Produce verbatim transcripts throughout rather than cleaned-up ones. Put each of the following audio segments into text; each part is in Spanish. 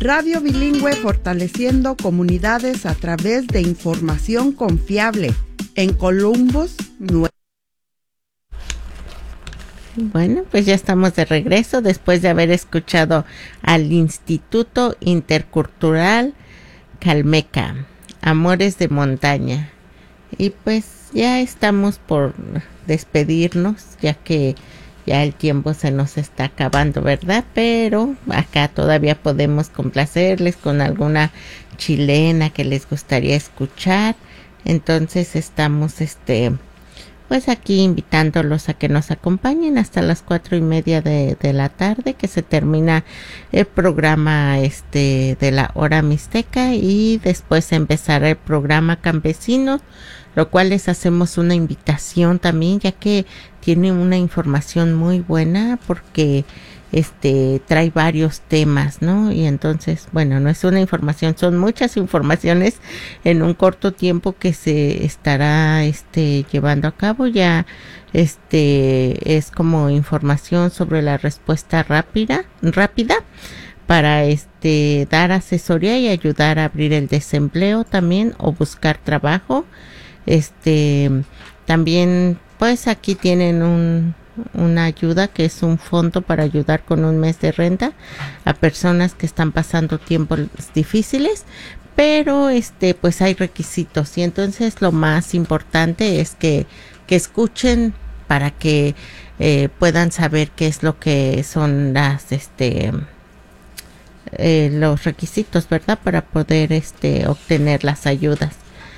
Radio Bilingüe, fortaleciendo comunidades a través de información confiable. En Columbus, Nueva. Bueno, pues ya estamos de regreso después de haber escuchado al Instituto Intercultural Calmeca, Amores de Montaña. Y pues ya estamos por despedirnos, ya que ya el tiempo se nos está acabando, ¿verdad? Pero acá todavía podemos complacerles con alguna chilena que les gustaría escuchar. Entonces estamos, este, pues aquí invitándolos a que nos acompañen hasta las cuatro y media de, de la tarde, que se termina el programa, este, de la hora mixteca, y después empezará el programa campesino, lo cual les hacemos una invitación también, ya que tiene una información muy buena, porque este trae varios temas, ¿no? Y entonces, bueno, no es una información, son muchas informaciones en un corto tiempo que se estará este llevando a cabo. Ya este es como información sobre la respuesta rápida, rápida para este dar asesoría y ayudar a abrir el desempleo también, o buscar trabajo. Este también pues aquí tienen un una ayuda, que es un fondo para ayudar con un mes de renta a personas que están pasando tiempos difíciles, pero este pues hay requisitos, y entonces lo más importante es que, que escuchen para que eh, puedan saber qué es lo que son las este eh, los requisitos, ¿verdad? Para poder este obtener las ayudas.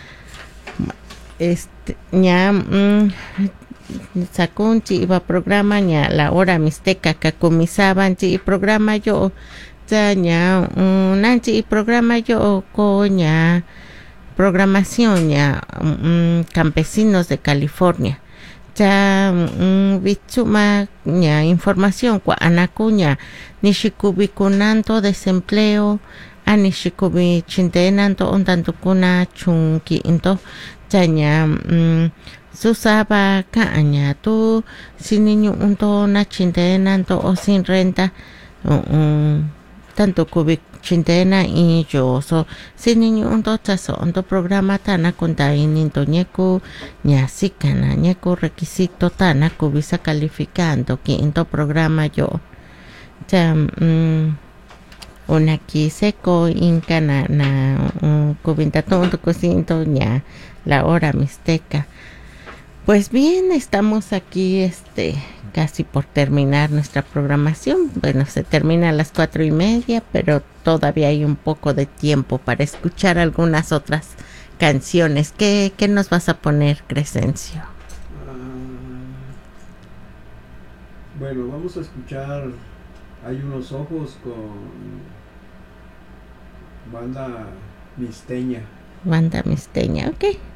Este ya mm, Sakunchi iba programa ña la hora mixteca kakumisaban chi programa yo ya ña nanchi programa yo ko ña programación ña um, campesinos de California ya um, bichuma ña información kwa anakuña nishikubi kunanto desempleo anishikubi chintenanto ontantukuna chunki into ya ña um, susaba kaña tu sin niño unto na chintena to o sin renta um, tanto kubi chintena y yo so sin niño unto taso unto programa tana kunta ininto ñeku ñasikana ñeku requisito tana kubisa calificando que into programa yo ya um, una aquí seco inca na na um, kubinta tonto cosinto ña la hora mixteca. Pues bien, estamos aquí este casi por terminar nuestra programación. Bueno, se termina a las cuatro y media, pero todavía hay un poco de tiempo para escuchar algunas otras canciones. ¿Qué, qué nos vas a poner, Crescencio? Uh, bueno, vamos a escuchar Hay unos ojos con banda mixteña. Banda mixteña, ok.